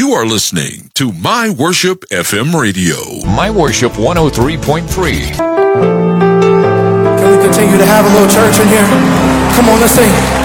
You are listening to My Worship FM Radio. My Worship 103.3. Can we continue to have a little church in here? Come on, let's sing.